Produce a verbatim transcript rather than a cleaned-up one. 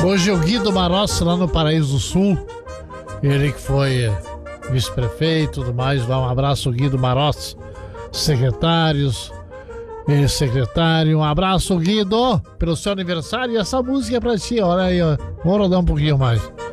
Hoje o Guido Marossi lá no Paraíso do Sul, ele que foi vice-prefeito e tudo mais, dá um abraço ao Guido Marossi, secretários, secretário, um abraço Guido, pelo seu aniversário, e essa música é pra ti, olha aí, ó, vou rodar um pouquinho mais.